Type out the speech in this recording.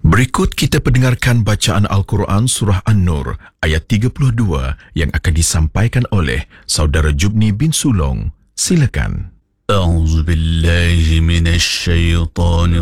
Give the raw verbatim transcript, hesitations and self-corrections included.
Berikut kita pendengarkan bacaan Al-Quran Surah An-Nur ayat tiga puluh dua yang akan disampaikan oleh Saudara Jubni bin Sulong. Silakan. A'udzu billahi minasy syaithanir